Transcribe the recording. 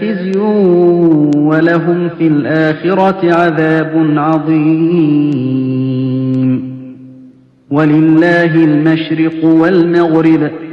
خِزْيٌ وَلَهُمْ فِي الْآخِرَةِ عَذَابٌ عَظِيمٌ. وَلِلَّهِ الْمَشْرِقُ وَالْمَغْرِبُ